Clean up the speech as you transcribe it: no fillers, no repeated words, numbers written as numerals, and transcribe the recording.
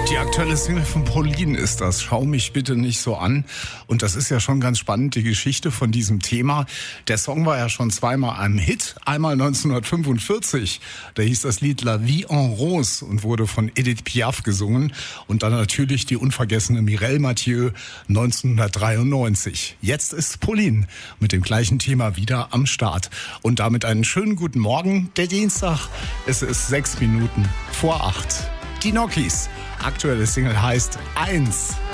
Die aktuelle Single von Pauline ist das. Schau mich bitte nicht so an. Und das ist ja schon ganz spannend, die Geschichte von diesem Thema. Der Song war ja schon zweimal ein Hit. Einmal 1945, da hieß das Lied La Vie en Rose und wurde von Edith Piaf gesungen. Und dann natürlich die unvergessene Mireille Mathieu 1993. Jetzt ist Pauline mit dem gleichen Thema wieder am Start. Und damit einen schönen guten Morgen. Der Dienstag, es ist 6 Minuten vor 8. Die Nokis. Aktuelle Single heißt 1.